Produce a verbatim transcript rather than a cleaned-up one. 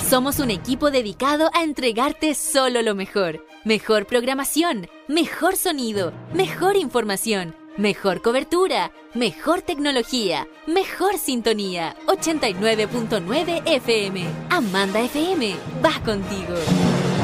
Somos un equipo dedicado a entregarte solo lo mejor. Mejor programación, mejor sonido, mejor información, mejor cobertura, mejor tecnología, mejor sintonía. ochenta y nueve punto nueve F M. Amanda F M va contigo.